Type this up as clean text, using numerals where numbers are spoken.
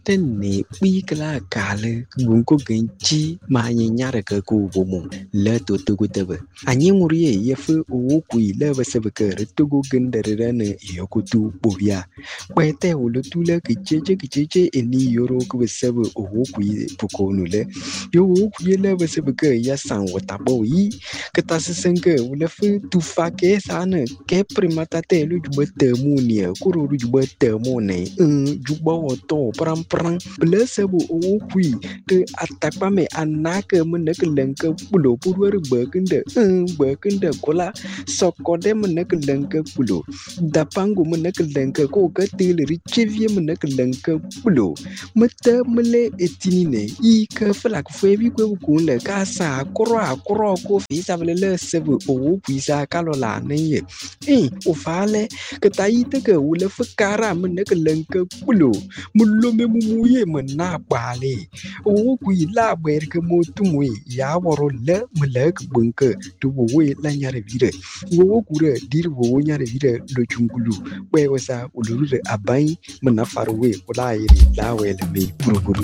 ne bigla kale gunko genchi ma nyara ka ku bomo le to tugu tebe anyi murie yefu o ku ile basebeke tugu gendere ne yokutu bobia kwete ulutule kicheche eni yoro ku besebe o ku pukonu le yo ku ile basebeke ya san watabo yi ketasenke ulefu tufake sana ke primata te lu jubete munia kuru jubete mone juba oto pram blessebu o kui te atakpa me anake meneke lenke pulo purwer bekende kola sokode meneke lenke pulo dapangu meneke lenke ko katile richevie meneke lenke pulo mete mele etinine I ke flak febi ko kunle ka sa kro ko fi savele sebu o kui sa kalola ne o fale ke taite ke ule fukara meneke lenke pulo mulo me muye mena bale o ku ila ber ke motumwe ya woro le melek bunke to we la nyare vire wo ku re dir wo nyare vire lo chungulu we wasa uluru abai mena farwe ula iri la we le me purupuru